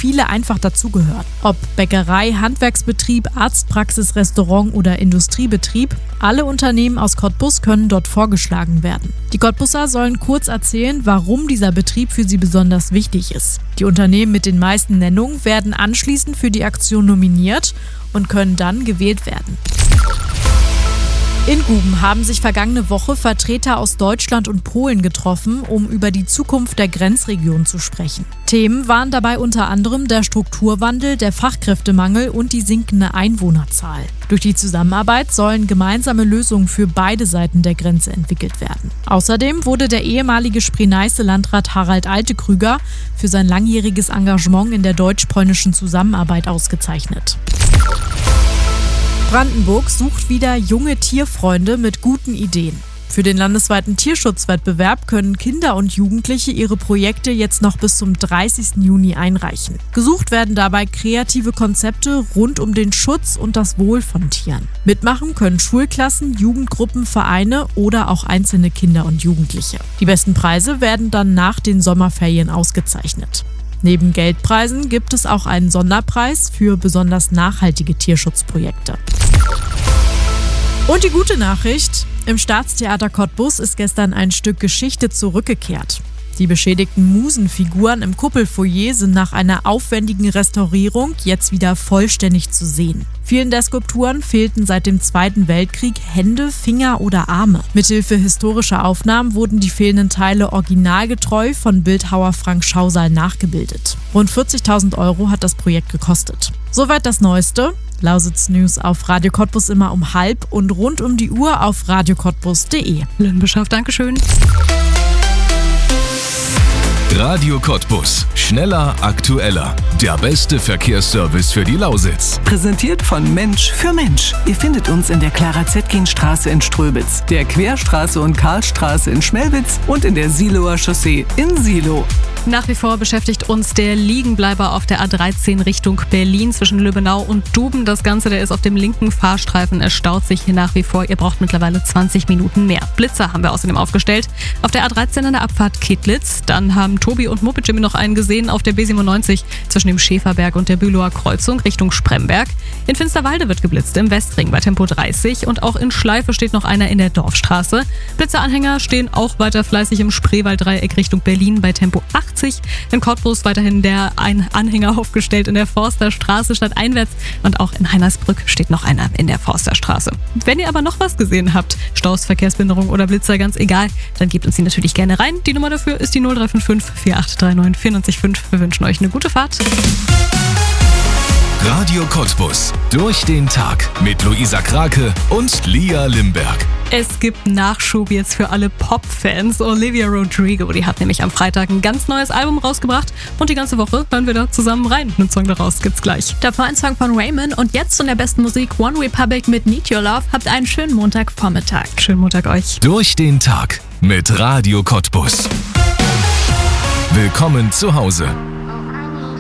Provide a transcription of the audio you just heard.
viele einfach dazugehören. Ob Bäckerei, Handwerksbetrieb, Arztpraxis, Restaurant oder Industriebetrieb, alle Unternehmen aus Cottbus können dort vorgeschlagen werden. Die Cottbusser sollen kurz erzählen, warum dieser Betrieb für sie besonders wichtig ist. Die Unternehmen mit den meisten Nennungen werden anschließend für die Aktion nominiert und können dann gewählt werden. In Guben haben sich vergangene Woche Vertreter aus Deutschland und Polen getroffen, um über die Zukunft der Grenzregion zu sprechen. Themen waren dabei unter anderem der Strukturwandel, der Fachkräftemangel und die sinkende Einwohnerzahl. Durch die Zusammenarbeit sollen gemeinsame Lösungen für beide Seiten der Grenze entwickelt werden. Außerdem wurde der ehemalige Spree-Neiße-Landrat Harald Altekrüger für sein langjähriges Engagement in der deutsch-polnischen Zusammenarbeit ausgezeichnet. Brandenburg sucht wieder junge Tierfreunde mit guten Ideen. Für den landesweiten Tierschutzwettbewerb können Kinder und Jugendliche ihre Projekte jetzt noch bis zum 30. Juni einreichen. Gesucht werden dabei kreative Konzepte rund um den Schutz und das Wohl von Tieren. Mitmachen können Schulklassen, Jugendgruppen, Vereine oder auch einzelne Kinder und Jugendliche. Die besten Preise werden dann nach den Sommerferien ausgezeichnet. Neben Geldpreisen gibt es auch einen Sonderpreis für besonders nachhaltige Tierschutzprojekte. Und die gute Nachricht: Im Staatstheater Cottbus ist gestern ein Stück Geschichte zurückgekehrt. Die beschädigten Musenfiguren im Kuppelfoyer sind nach einer aufwendigen Restaurierung jetzt wieder vollständig zu sehen. Vielen der Skulpturen fehlten seit dem Zweiten Weltkrieg Hände, Finger oder Arme. Mithilfe historischer Aufnahmen wurden die fehlenden Teile originalgetreu von Bildhauer Frank Schausal nachgebildet. Rund 40.000 € hat das Projekt gekostet. Soweit das Neueste. Lausitz News auf Radio Cottbus immer um 12:30 und rund um die Uhr auf radiocottbus.de. Lynn Bischoff, Dankeschön. Radio Cottbus. Schneller, aktueller. Der beste Verkehrsservice für die Lausitz. Präsentiert von Mensch für Mensch. Ihr findet uns in der Clara-Zetkin-Straße in Ströbitz, der Querstraße und Karlstraße in Schmelwitz und in der Siloer Chaussee in Silo. Nach wie vor beschäftigt uns der Liegenbleiber auf der A13 Richtung Berlin zwischen Lübbenau und Duben. Das Ganze, der ist auf dem linken Fahrstreifen. Es staut sich hier nach wie vor. Ihr braucht mittlerweile 20 Minuten mehr. Blitzer haben wir außerdem aufgestellt. Auf der A13 an der Abfahrt Kittlitz. Dann haben Tobi und Muppet Jimmy noch einen gesehen auf der B97 zwischen dem Schäferberg und der Bülower Kreuzung Richtung Spremberg. In Finsterwalde wird geblitzt im Westring bei Tempo 30 und auch in Schleife steht noch einer in der Dorfstraße. Blitzeranhänger stehen auch weiter fleißig im Spreewalddreieck Richtung Berlin bei Tempo 80. In Cottbus weiterhin der ein Anhänger aufgestellt in der Forsterstraße stadteinwärts und auch in Heinersbrück steht noch einer in der Forsterstraße. Wenn ihr aber noch was gesehen habt, Staus, Verkehrsbehinderung oder Blitzer, ganz egal, dann gebt uns die natürlich gerne rein. Die Nummer dafür ist die 0355 4839 495. Wir wünschen euch eine gute Fahrt. Radio Cottbus. Durch den Tag mit Luisa Krake und Lia Limberg. Es gibt Nachschub jetzt für alle Pop-Fans. Olivia Rodrigo, die hat nämlich am Freitag ein ganz neues Album rausgebracht und die ganze Woche hören wir da zusammen rein. Einen Song daraus gibt's gleich. Davor ein Song von Raymond und jetzt von der besten Musik One Republic mit Need Your Love. Habt einen schönen Montagvormittag. Schönen Montag euch. Durch den Tag mit Radio Cottbus. Willkommen zu Hause.